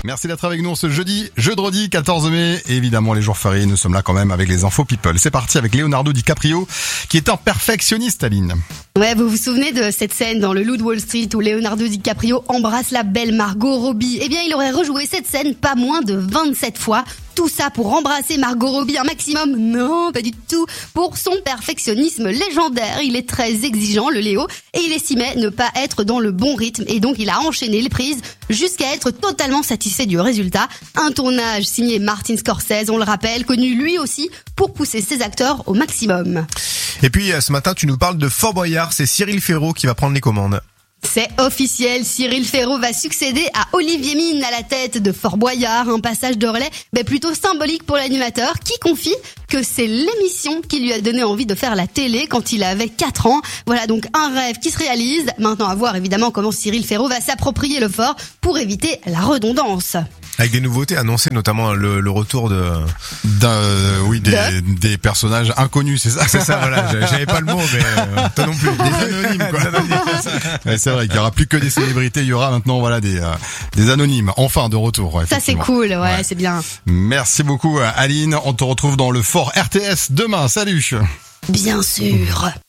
Merci d'être avec nous ce jeudi 14 mai. Et évidemment, les jours fériés, nous sommes là quand même avec les infos people. C'est parti avec Leonardo DiCaprio, qui est un perfectionniste, Aline. Ouais, vous vous souvenez de cette scène dans Le Loup de Wall Street où Leonardo DiCaprio embrasse la belle Margot Robbie? Eh bien, il aurait rejoué cette scène pas moins de 27 fois. Tout ça pour embrasser Margot Robbie un maximum? Non, pas du tout. Pour son perfectionnisme légendaire, il est très exigeant, le Léo, et il estimait ne pas être dans le bon rythme, et donc il a enchaîné les prises jusqu'à être totalement satisfait du résultat. Un tournage signé Martin Scorsese, on le rappelle, connu lui aussi pour pousser ses acteurs au maximum. Et puis ce matin, tu nous parles de Fort Boyard, c'est Cyril Ferraud qui va prendre les commandes. C'est officiel, Cyril Ferraud va succéder à Olivier Mine à la tête de Fort Boyard, un passage de relais plutôt symbolique pour l'animateur qui confie que c'est l'émission qui lui a donné envie de faire la télé quand il avait 4 ans. Voilà donc un rêve qui se réalise. Maintenant à voir évidemment comment Cyril Ferraud va s'approprier le fort pour éviter la redondance. Avec des nouveautés annoncées, notamment le retour des personnages inconnus, c'est ça? C'est ça, voilà, j'avais pas le mot, mais toi non plus. Des anonymes, quoi. Ouais, c'est vrai qu'il y aura plus que des célébrités, il y aura maintenant, voilà, des anonymes. Enfin, de retour, ouais, ça c'est cool, ouais, c'est bien. Merci beaucoup, Aline. On te retrouve dans le Fort RTS demain. Salut. Bien sûr.